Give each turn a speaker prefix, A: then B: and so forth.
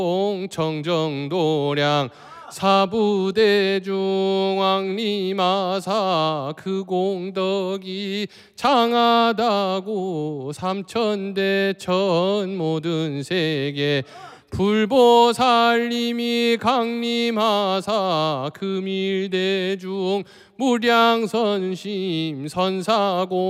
A: 청정도량 사부대중 왕리마사 그 공덕이 장하다고 삼천대천 모든 세계 불보살님이 강림하사 금일대중 무량선심 선사공